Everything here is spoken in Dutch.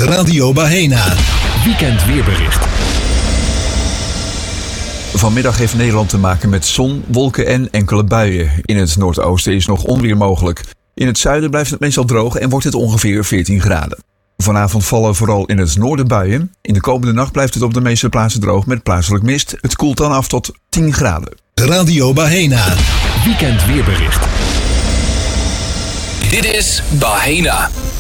Radio Bahena. Weekend weerbericht. Vanmiddag heeft Nederland te maken met zon, wolken en enkele buien. In het noordoosten is nog onweer mogelijk. In het zuiden blijft het meestal droog en wordt het ongeveer 14 graden. Vanavond vallen vooral in het noorden buien. In de komende nacht blijft het op de meeste plaatsen droog met plaatselijk mist. Het koelt dan af tot 10 graden. Radio Bahena. Weekend weerbericht. Dit is Bahena.